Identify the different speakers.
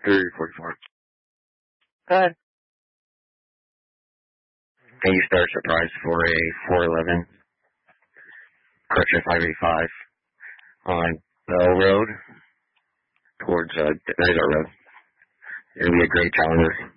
Speaker 1: 344.
Speaker 2: Go ahead.
Speaker 1: Can you start surprise for a 411, correction 585 on Bell Road towards Desert Road? It'll be a great calendar.